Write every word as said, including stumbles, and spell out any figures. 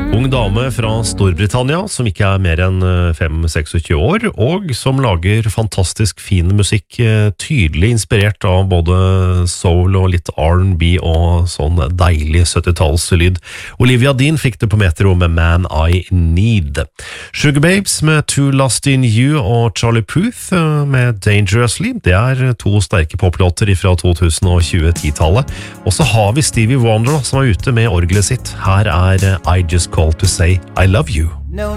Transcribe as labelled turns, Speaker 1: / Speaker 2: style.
Speaker 1: Ung dame fra Storbritannia som ikke er mer enn fem seksogtjue år, og som lager fantastisk fin musikk, tydelig inspirert av både soul og litt R and B og sånn deilig syttitalslyd. Olivia Dean fikk det på Metro med Man I Need. Sugar Babes med Too Lost in You og Charlie Puth med Dangerously. Det er to sterke poplåter fra to tusen og tjue-tallet. Og så har vi Stevie Wonder som er ute med orgelet sitt. Her er I Just Called to Say I Love You.
Speaker 2: No